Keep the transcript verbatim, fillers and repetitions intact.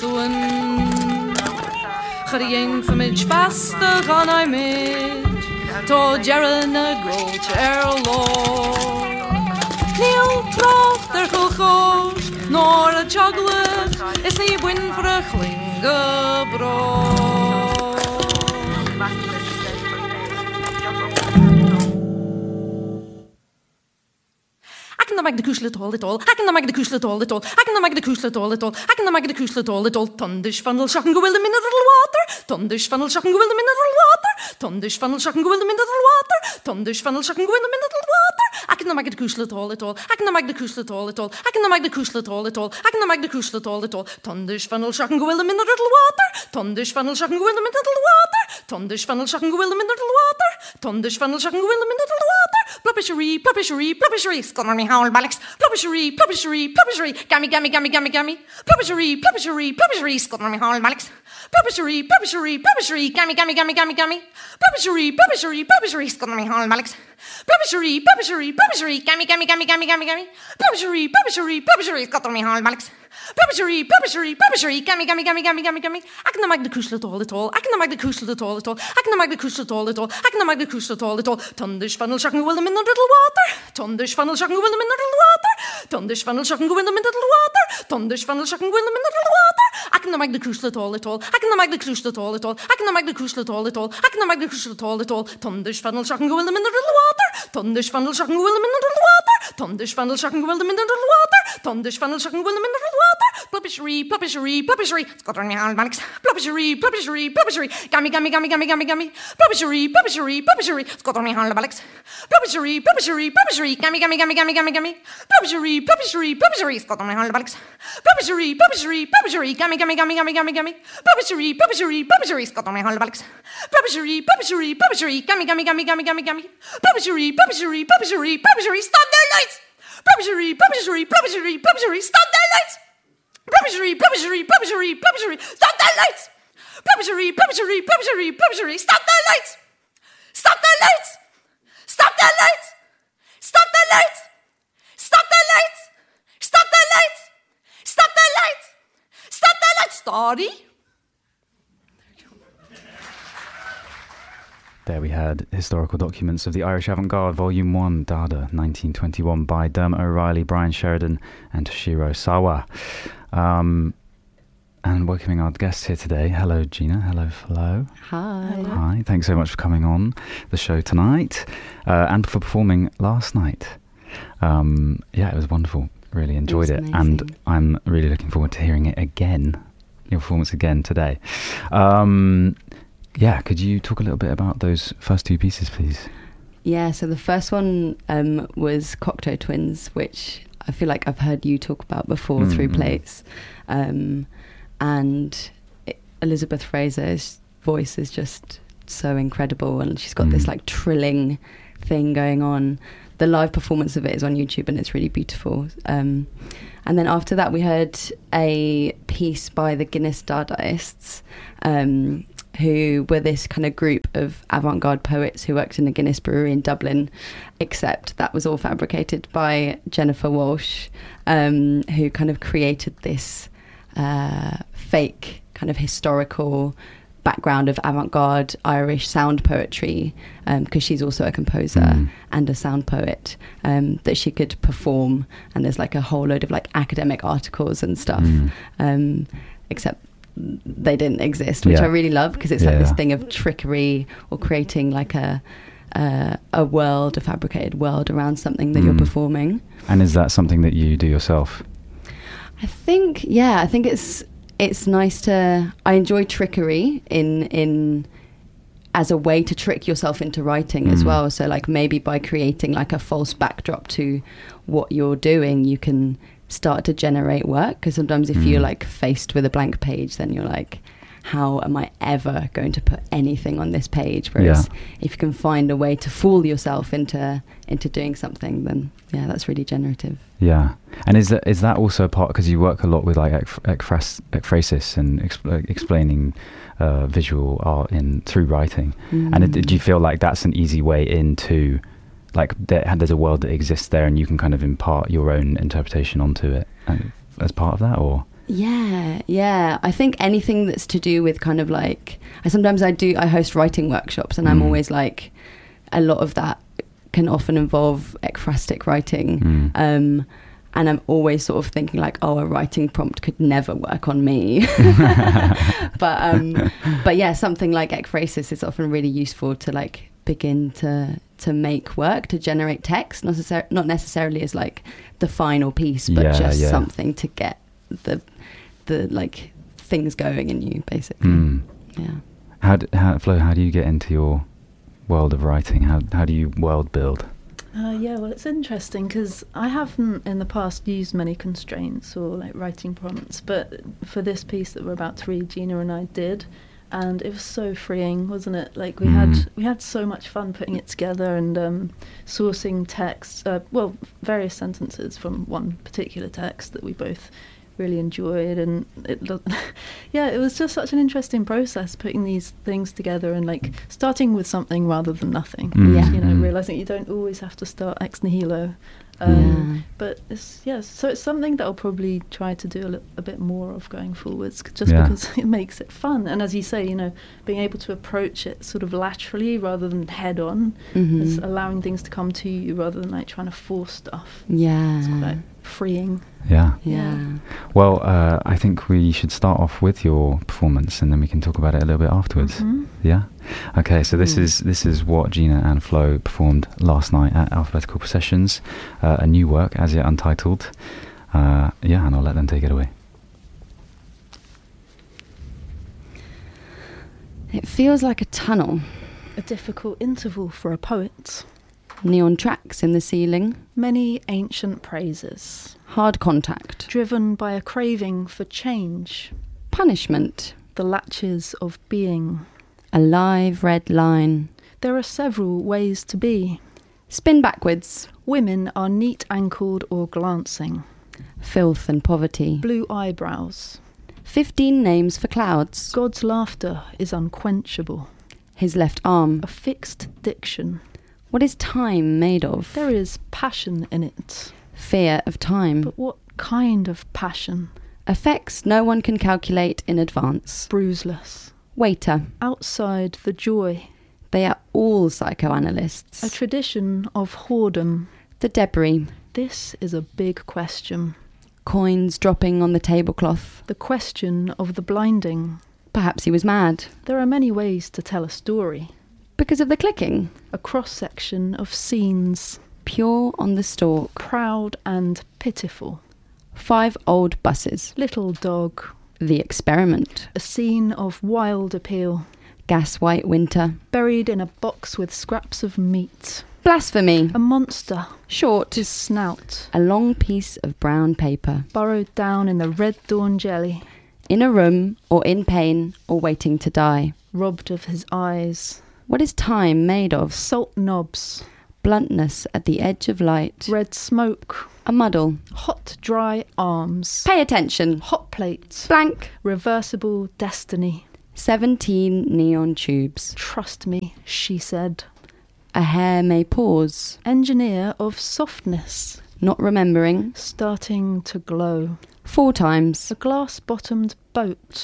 soon. Chyrien for midge faster on I midge, to Jaron a groat erlo. Neil troth der chulchos, nor a chocolate, is he win for a chlinga bro. I can make the kushle at all at all. I can make the kushle at all at all. I can make the kushle at all at all. I can make the kushle at all at all. Tundish funnel shock and go in the mineral water. Tundish funnel shock and go in the mineral water. Tundish funnel shock and go in the mineral water. Tundish funnel shock and go in the mineral water. I can make the kushle at all at all. I can make the kushle at all at all. I can make the kushle at all at all. I can make the kushle at all at all. Tundish funnel shock and go in the mineral water. Tundish funnel shock and go in the mineral water. Tundish funnel shock and go in the mineral water. Tundish funnel shock and go in the mineral water. Pluppishery, pluppishery, pluppishery. Scunner me howl Alex. Pluppishery, pluppishery, pluppishery. Gammy, gammy, gammy, gammy, gammy. Pluppishery, pluppishery, pluppishery. Scunner me howl Alex. Pluppishery, pluppishery, pluppishery. Gammy, gammy, gammy, gammy, gammy. Pluppishery, pluppishery, pluppishery. Scunner me howl Alex. Pluppishery, pluppishery, pluppishery. Gammy, gammy, gammy, gammy, gammy, gammy. Pluppishery, pluppishery, pluppishery. Scunner me howl Alex. Pluppishery, pluppishery, pluppishery. Gammy, gammy, gammy, gammy, gammy, gammy. I can make the kushle at all at all. I can make the kushle at all at all. I can make the kushle at all at all. I can make the kushle at all at all. Tundish funnel shock and go in the mineral water. Tundish funnel shock and go in the mineral water. Tundish funnel shock and go in the mineral water. Tundish funnel shock and go in the mineral water. I can make the kushle at all at all. I can make the kushle at all at all. I can make the kushle at all at all. I can make the kushle at all at all. Tundish funnel shock and go in the mineral water. Tundish funnel shock and go in the mineral water. Tundish funnel shock and go in the mineral water. Tundish funnel shock and go in the mineral water. Pluppishery, pluppishery, pluppishery. Scotland me howl Alex. Pluppishery, pluppishery, pluppishery. Gammy, gammy, gammy, gammy, gammy, gammy. Pluppishery, pluppishery, pluppishery. Scotland me howl Alex. Pluppishery, pluppishery, pluppishery. Gammy, gammy, gammy, gammy, gammy, gammy. Pluppishery, pluppishery, pluppishery. Scotland me howl Alex. Pluppishery, pluppishery, pluppishery. Gammy, gammy, gammy, gammy, gammy, gammy. Pluppishery, pluppishery, pluppishery. Scotland me howl Alex. Pluppishery, pluppishery, pluppishery. Gammy, gammy, gammy, gammy, gammy, gammy. Pluppishery, pluppishery, pluppishery, pluppishery. Stop their lights. Pluppishery, pluppishery, pluppishery, pluppishery. Stop their lights. Pluppishery, pluppishery, pluppishery, pluppishery. Stop their lights. Pluppishery, pluppishery, pluppishery, pluppishery. Stop their lights. Stop their lights. Stop their lights. Stop their lights. Stop their lights. Stop their lights. Stop their lights. Stop their lights. Starry. There we had Historical Documents of the Irish Avant-Garde, Volume one, Dada, nineteen twenty-one, by Dermot O'Reilly, Brian Sheridan and Toshiro Sawa. Um, and welcoming our guests here today. Hello, Gina. Hello, Flo. Hi. Hi. Thanks so much for coming on the show tonight uh, and for performing last night. Um, yeah, it was wonderful. Really enjoyed it. it. And I'm really looking forward to hearing it again, your performance again today. Um... Yeah, could you talk a little bit about those first two pieces, please? Yeah, so the first one um, was Cocteau Twins, which I feel like I've heard you talk about before mm-hmm. through plates. Um, and it, Elizabeth Fraser's voice is just so incredible, and she's got mm. this like trilling thing going on. The live performance of it is on YouTube and it's really beautiful. Um, and then after that we heard a piece by the Guinness Dadaists, um, who were this kind of group of avant-garde poets who worked in the Guinness Brewery in Dublin, except that was all fabricated by Jennifer Walsh, um, who kind of created this uh, fake kind of historical background of avant-garde Irish sound poetry, because um, she's also a composer mm. and a sound poet, um, that she could perform. And there's like a whole load of like academic articles and stuff, mm. um, except they didn't exist, which yeah. I really love, because it's yeah. like this thing of trickery or creating like a uh, a world, a fabricated world around something that mm. you're performing. And is that something that you do yourself? I think, yeah, I think it's it's nice to, I enjoy trickery in in as a way to trick yourself into writing mm. as well. So like maybe by creating like a false backdrop to what you're doing, you can start to generate work, because sometimes if mm. you're like faced with a blank page, then you're like, how am I ever going to put anything on this page? Whereas yeah. if you can find a way to fool yourself into into doing something, then yeah, that's really generative. Yeah. And is that is that also a part, because you work a lot with like ekphras- ekphrasis and exp- explaining uh, visual art in through writing, mm. and it, do you feel like that's an easy way into, like there, there's a world that exists there and you can kind of impart your own interpretation onto it and, as part of that, or? Yeah, yeah. I think anything that's to do with kind of like, I sometimes I do, I host writing workshops, and I'm Mm. always like, a lot of that can often involve ekphrastic writing. Mm. Um, and I'm always sort of thinking like, oh, a writing prompt could never work on me. but um, but yeah, something like ekphrasis is often really useful to like begin to to make work, to generate text, not, necessar- not necessarily as like the final piece, but Yeah, just yeah. something to get the the like things going in you, basically. Mm. Yeah. How, d- how, Flo, how do you get into your world of writing? How how do you world build? Uh, yeah, well, it's interesting because I haven't in the past used many constraints or like writing prompts, but for this piece that we're about to read, Gina and I did, and it was so freeing, wasn't it? Like we Mm. had we had so much fun putting it together and um, sourcing text, uh, well, various sentences from one particular text that we both really enjoyed, and it lo- yeah it was just such an interesting process putting these things together and like starting with something rather than nothing. Mm. Yeah. You know, Mm. realizing you don't always have to start ex nihilo. Um, Yeah. but it's yeah so it's something that I'll probably try to do a, li- a bit more of going forwards, c- just Yeah. because it makes it fun, and as you say, you know, being able to approach it sort of laterally rather than head on, Mhm. is allowing things to come to you rather than like trying to force stuff. Yeah. It's quite freeing. Yeah. Yeah. Well, uh, I think we should start off with your performance, and then we can talk about it a little bit afterwards. Mhm. Yeah. Okay. So this Mm. is this is what Gina and Flo performed last night at Alphabetical Processions, uh, a new work as yet untitled. Uh, yeah, and I'll let them take it away. It feels like a tunnel. A difficult interval for a poet. Neon tracks in the ceiling. Many ancient praises, Hard contact. driven by a craving for change. Punishment. The latches of being. A live red line. There are several ways to be. Spin backwards. Women are neat-ankled or glancing. Filth and poverty. Blue eyebrows. Fifteen names for clouds. God's laughter is unquenchable. His left arm. A fixed diction. What is time made of? There is passion in it. Fear of time. But what kind of passion? Effects no one can calculate in advance. Bruiseless. Waiter. Outside the joy. They are all psychoanalysts. A tradition of whoredom. The debris. This is a big question. Coins dropping on the tablecloth. The question of the blinding. Perhaps he was mad. There are many ways to tell a story. Because of the clicking. A cross-section of scenes. Pure on the stalk. Proud and pitiful. Five old buses. Little dog. The experiment. A scene of wild appeal. Gas white winter. Buried in a box with scraps of meat. Blasphemy. A monster. Short. His snout. A long piece of brown paper. Burrowed down in the red dawn jelly. In a room, or in pain, or waiting to die. Robbed of his eyes. What is time made of? Salt knobs. Bluntness at the edge of light. Red smoke. A muddle. Hot dry arms. Pay attention. Hot plates. Blank. Reversible destiny. Seventeen neon tubes. Trust me, she said. A hair may pause. Engineer of softness. Not remembering. Starting to glow. Four times. A glass-bottomed boat.